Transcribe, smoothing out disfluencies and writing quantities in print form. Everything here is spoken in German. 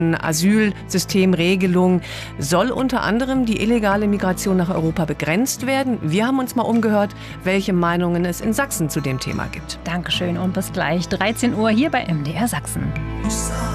Asylsystemregelung soll unter anderem die illegale Migration nach Europa begrenzt werden. Wir haben uns mal umgehört, welche Meinungen es in Sachsen zu dem Thema gibt. Dankeschön und bis gleich 13 Uhr hier bei MDR Sachsen.